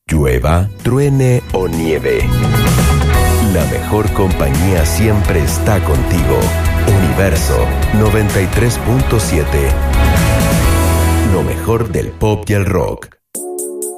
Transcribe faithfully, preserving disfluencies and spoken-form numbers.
Llueva, truene o nieve, la mejor compañía siempre está contigo. Universo noventa y tres punto siete. Lo mejor del pop y el rock.